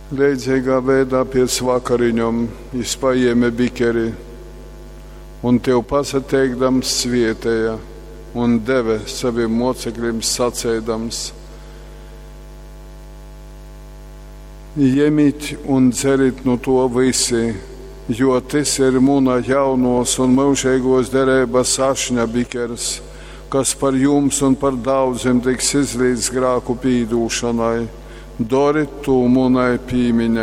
Leidzīgā veidā pēc vakariņom izpaieme bikeri, un tev pasateikdams svietēja, un deve saviem mocekļiem sacēdams: Ņemiet un dzerit no to visi, jo tas ir mūna jaunos un mūžīgos derības ašņa bikers, kas par jums un par daudziem tiks izlīdz grāku pīdūšanai. Dori to mūnai pīmiņai.